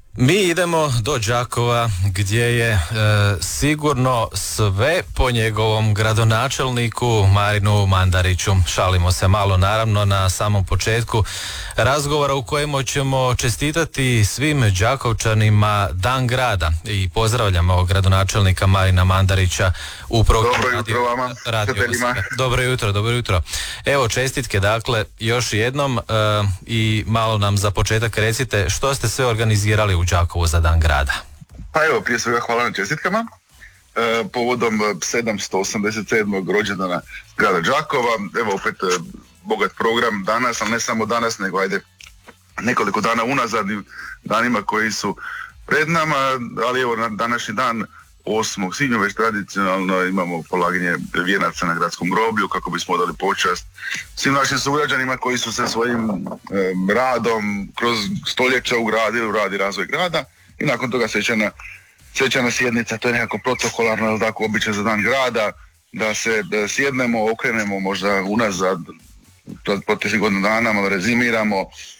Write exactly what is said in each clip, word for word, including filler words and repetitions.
Mi idemo do Đakova gdje je e, sigurno sve po njegovom gradonačelniku Marinu Mandariću. Šalimo se malo naravno na samom početku razgovora u kojemu ćemo čestitati svim Đakovčanima Dan grada i pozdravljamo gradonačelnika Marina Mandarića u programu. Dobro jutro vama, radio, dobro jutro, dobro jutro. Evo čestitke dakle još jednom e, i malo nam za početak recite što ste sve organizirali u Đakovu za Dan grada. Pa evo, prije svega hvala na čestitkama. E, povodom sedamsto osamdeset sedmog rođendana grada Đakova, evo opet e, bogat program danas, ali ne samo danas, nego ajde nekoliko dana unazad, danima koji su pred nama, ali evo na današnji dan osmog svibnja već tradicionalno imamo polaganje vijenaca na gradskom groblju kako bismo odali počast svim našim sugrađanima koji su se svojim e, radom kroz stoljeća ugradili u rad i razvoj grada i nakon toga svečana, svečana sjednica, to je nekako protokolarno, ali tako običaj za Dan grada, da se da sjednemo, okrenemo možda unazad proteklih godinu dana, malo rezimiramo,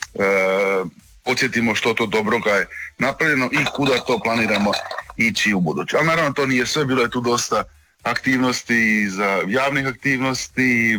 e, podsjetimo što to dobroga je napravljeno i kuda to planiramo ići u buduće. Ali naravno to nije sve, bilo je tu dosta aktivnosti, za javnih aktivnosti,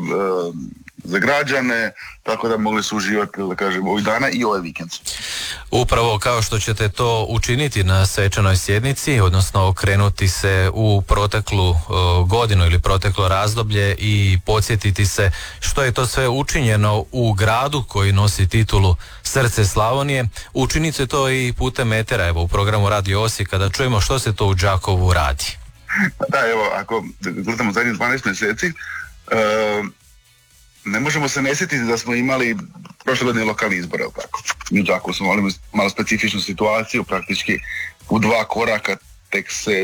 za građane, tako da mogli su uživati, da kažem, ovih dana i ovaj vikend. Upravo kao što ćete to učiniti na svečanoj sjednici, odnosno okrenuti se u proteklu uh, godinu ili proteklo razdoblje i podsjetiti se što je to sve učinjeno u gradu koji nosi titulu Srce Slavonije. Učinite to i putem etera, evo u programu Radio Osijek, kada čujemo što se to u Đakovu radi. Da, evo, ako gledamo zadnjih dvanaest mjeseci, uh, ne možemo se ne sjetiti da smo imali prošle godine lokalni izbore, tako. Mi u Đakovu smo imali malo specifičnu situaciju, praktički u dva koraka tek se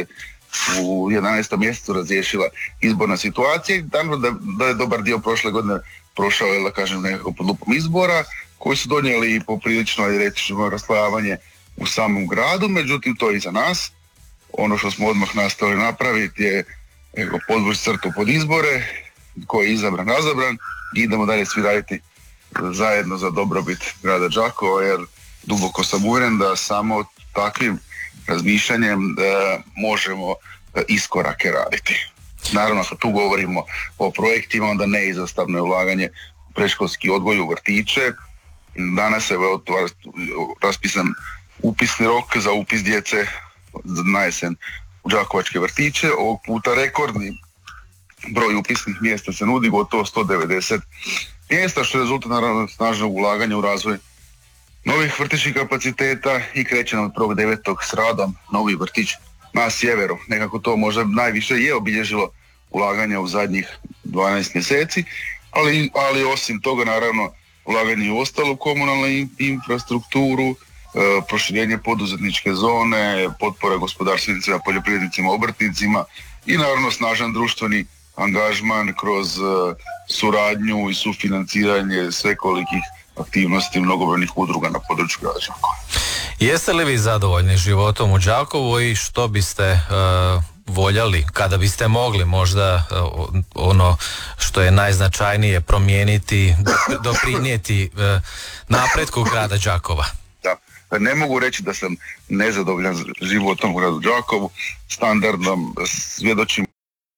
u jedanaestom mjesecu razriješila izborna situacija i naravno da, da je dobar dio prošle godine prošao je, da kažem, nekako pod lupom izbora koji su donijeli poprilično i rećemo raslojavanje u samom gradu, međutim to je iza nas. Ono što smo odmah nastavili napraviti je podvući crtu pod izbore, koji je izabran, razabran i idemo dalje svi raditi zajedno za dobrobit grada Đakova, jer duboko sam uvjeren da samo takvim razmišljanjem e, možemo e, iskorake raditi. Naravno, ako tu govorimo o projektima, onda neizostavno je ulaganje u predškolski odgoj u vrtiće. Danas je raspisan upisni rok za upis djece na jesen u đakovačke vrtiće. Ovog puta rekordni broj upisnih mjesta se nudi, gotovo sto devedeset mjesta, što je rezultat naravno snažnog ulaganja u razvoj novih vrtićkih kapaciteta i kreće od prvog devetog s radom novi vrtić na sjeveru. Nekako to možda najviše je obilježilo ulaganja u zadnjih dvanaest mjeseci, ali, ali osim toga naravno ulaganje u ostalu komunalnu infrastrukturu, e, proširenje poduzetničke zone, potpora gospodarstvenicima, poljoprivrednicima, obrtnicima i naravno snažan društveni angažman kroz uh, suradnju i sufinanciranje svekolikih aktivnosti mnogobrojnih udruga na području grada Đakova. Jeste li vi zadovoljni životom u Đakovu i što biste uh, voljeli, kada biste mogli možda uh, ono što je najznačajnije promijeniti, doprinijeti uh, napretku grada Đakova? Da, ne mogu reći da sam nezadovoljan životom u gradu Đakovu, standardnom svjedočim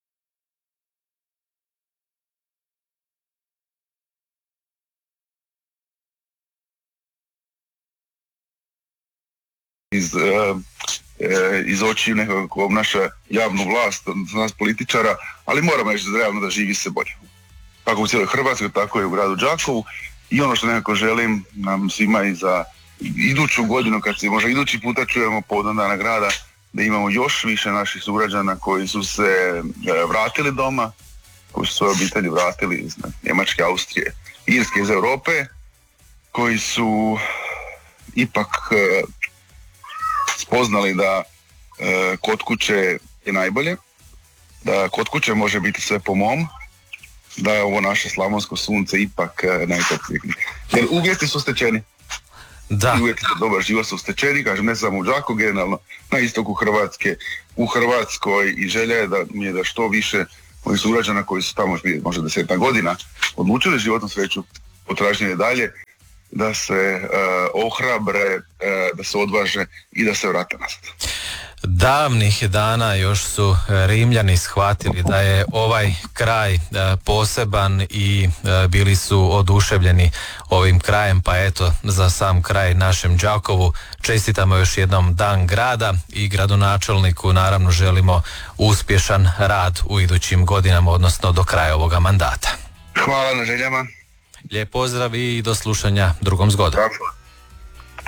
iz, e, iz oči nekako obnaša javnu vlast nas političara, ali moramo reći realno da živi se bolje. Kako u cijeloj Hrvatskoj, tako i u gradu Đakovu i ono što nekako želim nam svima i za iduću godinu, kad se možda idući puta čujemo povodom Dana grada, da imamo još više naših sugrađana koji su se vratili doma, koji su svoje obitelji vratili iz Njemačke, Austrije, Irske, iz Europe, koji su ipak spoznali da e, kod kuće je najbolje, da kod kuće može biti sve po mom, da je ovo naše slavonsko sunce ipak e, najtoplije. Jer uvjeti su stečeni. Da. I uvjeti za dobar život su stečeni, kažem, ne samo u Đakovu, generalno na istoku Hrvatske, u Hrvatskoj, i želja je da mi je da što više mojih sugrađana koji su tamo možda desetak godina odlučili životnu sreću, potražnje dalje, da se uh, ohrabre, uh, da se odvaže i da se vrate nazad. Davnih dana još su Rimljani shvatili da je ovaj kraj e, poseban i e, bili su oduševljeni ovim krajem, pa eto za sam kraj našem Đakovu čestitamo još jednom Dan grada i gradonačelniku naravno želimo uspješan rad u idućim godinama, odnosno do kraja ovoga mandata. Hvala na željama. Lijep pozdrav i do slušanja drugom zgodom. Bravo.